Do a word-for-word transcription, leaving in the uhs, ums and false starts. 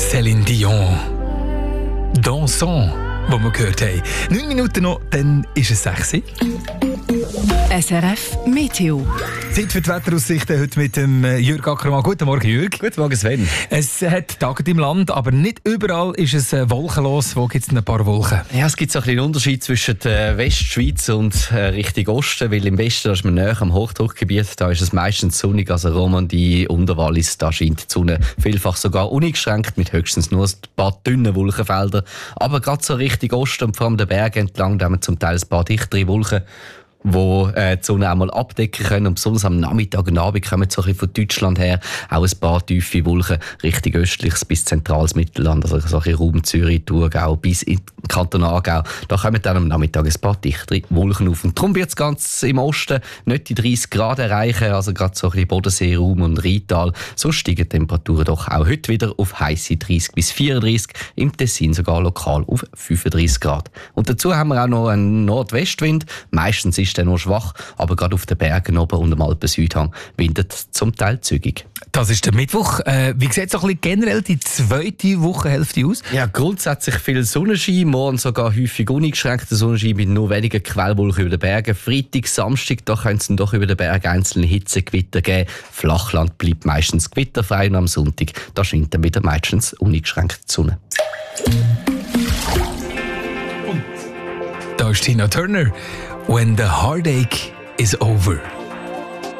Céline Dion. Dansons, wo wir gehört haben. Neun Minuten noch, dann ist es sechs. S R F Meteo. Zeit für die Wetteraussichten heute mit dem Jürg Ackermann. Guten Morgen, Jürg. Guten Morgen, Sven. Es hat Tage im Land, aber nicht überall ist es wolkenlos. Wo gibt es ein paar Wolken? Ja, es gibt so ein bisschen einen Unterschied zwischen der Westschweiz und äh, Richtung Osten, weil im Westen, da ist man näher am Hochdruckgebiet, da ist es meistens sonnig, also Romandie, Unterwallis, da scheint die Sonne vielfach sogar uneingeschränkt, mit höchstens nur ein paar dünnen Wolkenfelder. Aber gerade so Richtung Osten und vor allem den Bergen entlang, da haben wir zum Teil ein paar dichtere Wolken, wo äh, die Sonne einmal abdecken können. Und besonders am Nachmittag und Abend kommen so ein bisschen von Deutschland her auch ein paar tiefe Wolken Richtung östliches bis zentrales Mittelland, also so ein bisschen Raum Zürich, Thurgau bis in den Kanton Aargau. Da kommen dann am Nachmittag ein paar dichtere Wolken auf. Und darum wird es ganz im Osten nicht die dreißig Grad erreichen, also gerade so ein bisschen Bodensee-Raum und Rheintal. So steigen die Temperaturen doch auch heute wieder auf heisse dreißig bis vierunddreißig, im Tessin sogar lokal auf fünfunddreißig Grad. Und dazu haben wir auch noch einen Nordwestwind. Meistens ist der nur schwach, aber gerade auf den Bergen oben und am Alpen-Südhang windet zum Teil zügig. Das ist der Mittwoch. Äh, wie sieht so ein bisschen generell die zweite Wochenhälfte aus? Ja, grundsätzlich viel Sonnenschein, morgen sogar häufig uneingeschränkter Sonnenschein mit nur wenigen Quellwolken über den Bergen. Freitag, Samstag, da könnte es dann doch über den Berg einzelne Hitzegewitter geben. Flachland bleibt meistens gewitterfrei und am Sonntag, da scheint dann wieder meistens uneingeschränkt die Sonne. Da ist Tina Turner. When the heartache is over.